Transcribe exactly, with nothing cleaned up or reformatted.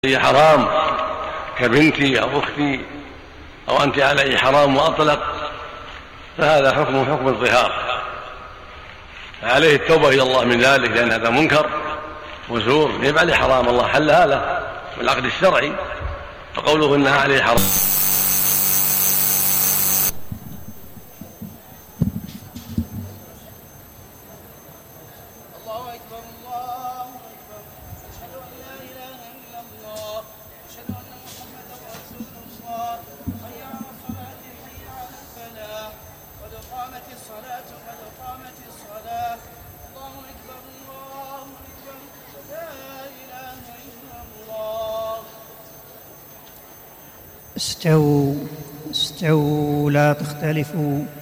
هي حرام كبنتي أو أختي أو أنت علي حرام وأطلق، فهذا حكم حكم الظهار، فعليه التوبة إلى الله من ذلك، لأن هذا منكر وزور يجب عليه حرام، الله حلها له بالعقد الشرعي، فقوله إنها عليه حرام. استووا استووا لا تختلفوا.